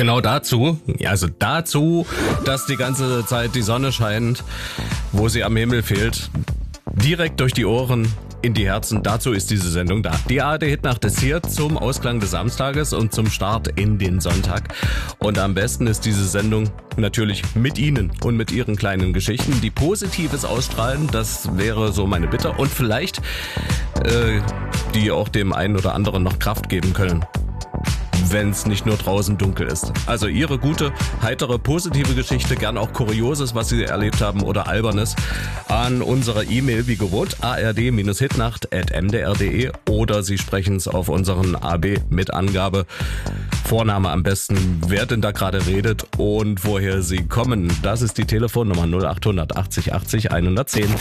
Genau dazu, dass die ganze Zeit die Sonne scheint, wo sie am Himmel fehlt, direkt durch die Ohren in die Herzen. Dazu ist diese Sendung da. Die ARD Hitnacht ist hier zum Ausklang des Samstages und zum Start in den Sonntag. Und am besten ist diese Sendung natürlich mit Ihnen und mit Ihren kleinen Geschichten, die Positives ausstrahlen. Das wäre so meine Bitte. Und vielleicht die auch dem einen oder anderen noch Kraft geben können, wenn es nicht nur draußen dunkel ist. Also Ihre gute, heitere, positive Geschichte, gern auch Kurioses, was Sie erlebt haben oder Albernes, an unsere E-Mail wie gewohnt, ard-hitnacht@mdr.de, oder Sie sprechen es auf unseren AB mit Angabe, Vorname am besten, wer denn da gerade redet und woher Sie kommen. Das ist die Telefonnummer 0800 80 80 110.